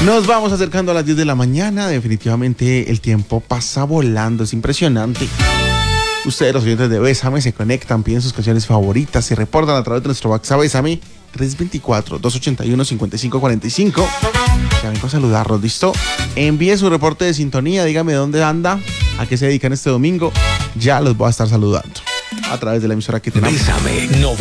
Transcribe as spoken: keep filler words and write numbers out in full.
Nos vamos acercando a las diez de la mañana. Definitivamente el tiempo pasa volando, es impresionante. Ustedes, los oyentes de Bésame, se conectan, piden sus canciones favoritas, se reportan a través de nuestro WhatsApp Bésame tres dos cuatro, dos ocho uno, cinco cinco cuatro cinco. Ya vengo a saludarlos, ¿listo? Envíe su reporte de sintonía, dígame dónde anda, a qué se dedican este domingo. Ya los voy a estar saludando a través de la emisora que tenemos. Bésame noventa